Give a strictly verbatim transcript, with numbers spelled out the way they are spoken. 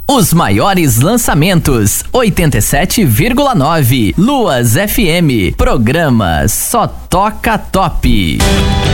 Os maiores lançamentos, oitenta e sete vírgula nove. Luas F M. Programa Só Toca Top.